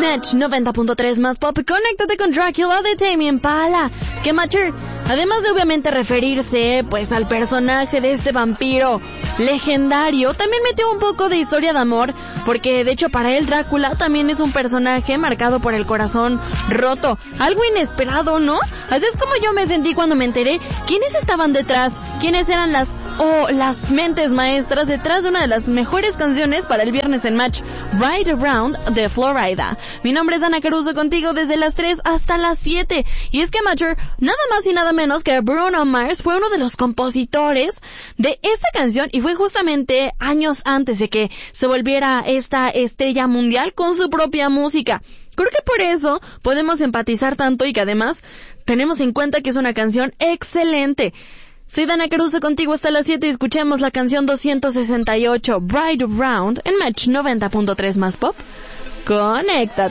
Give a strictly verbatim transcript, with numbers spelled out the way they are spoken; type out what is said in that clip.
Match noventa punto tres más pop. Conéctate con Drácula de Tame Impala. Que Mature, además de obviamente referirse pues al personaje de este vampiro legendario, también metió un poco de historia de amor, porque de hecho para él Drácula también es un personaje marcado por el corazón roto. Algo inesperado, ¿no? Así es como yo me sentí cuando me enteré quiénes estaban detrás, quiénes eran las o las mentes maestras detrás de una de las mejores canciones para el viernes en Match, Ride Around de Florida. Mi nombre es Ana Caruso, contigo desde las tres hasta las siete. Y es que Mature, nada más y nada menos que Bruno Mars fue uno de los compositores de esta canción, y fue justamente años antes de que se volviera esta estrella mundial con su propia música. Creo que por eso podemos empatizar tanto, y que además tenemos en cuenta que es una canción excelente. Soy Dana Caruso, contigo hasta las siete, y escuchemos la canción doscientos sesenta y ocho, Ride Around, en Match noventa punto tres más pop. Conéctate.